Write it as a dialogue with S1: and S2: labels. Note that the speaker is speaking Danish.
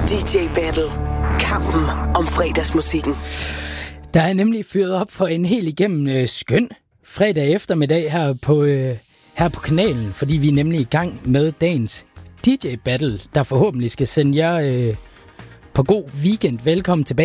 S1: DJ Battle. Kampen om fredagsmusikken.
S2: Der er nemlig fyret op for en helt igennem skøn fredag eftermiddag her på kanalen, fordi vi er nemlig i gang med dagens DJ Battle, der forhåbentlig skal sende jer på god weekend. Velkommen tilbage.